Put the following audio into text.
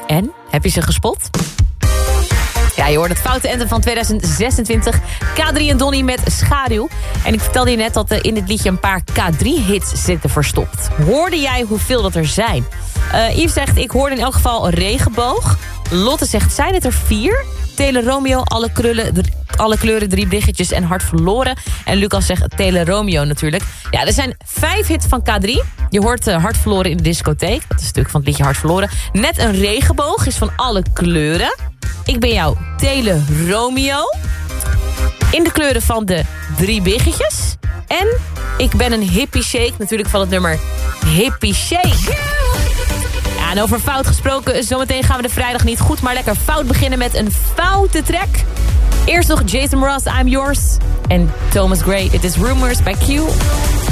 En, heb je ze gespot? Ja, je hoort het foute ende van 2026. K3 en Donnie met Schaduw. En ik vertelde je net dat in dit liedje een paar K3-hits zitten verstopt. Hoorde jij hoeveel dat er zijn? Yves zegt, ik hoorde in elk geval Regenboog. Lotte zegt, zijn het er 4? Tele Romeo, alle kleuren, 3 biggetjes en Hart verloren. En Lucas zegt Tele Romeo natuurlijk. Ja, er zijn 5 hits van K3. Je hoort Hart verloren in de discotheek. Dat is een stuk van het liedje Hart verloren. Net een regenboog is van alle kleuren. Ik ben jouw Tele Romeo. In de kleuren van de 3 biggetjes. En ik ben een hippie shake. Natuurlijk van het nummer Hippie Shake. Ja, en over fout gesproken, zometeen gaan we de vrijdag niet goed, maar lekker fout beginnen met een foute track. Eerst nog Jason Mraz, I'm Yours. En Thomas Gray, It Is Rumors bij Q.